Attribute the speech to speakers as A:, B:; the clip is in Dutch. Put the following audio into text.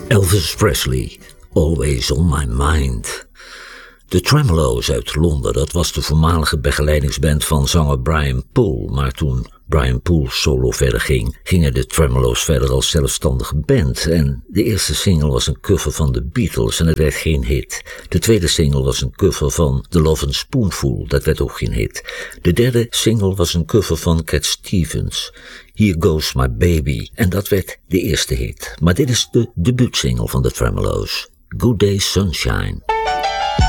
A: Elvis Presley, Always on My Mind. De Tremolo's uit Londen, dat was de voormalige begeleidingsband van zanger Brian Poole. Maar toen Brian Poole solo verder ging, gingen de Tremolo's verder als zelfstandige band. En de eerste single was een cover van de Beatles en het werd geen hit. De tweede single was een cover van The Lovin' Spoonful, dat werd ook geen hit. De derde single was een cover van Cat Stevens, Here Goes My Baby, en dat werd de eerste hit. Maar dit is de debuutsingle van de Tremolo's, Good Day Sunshine.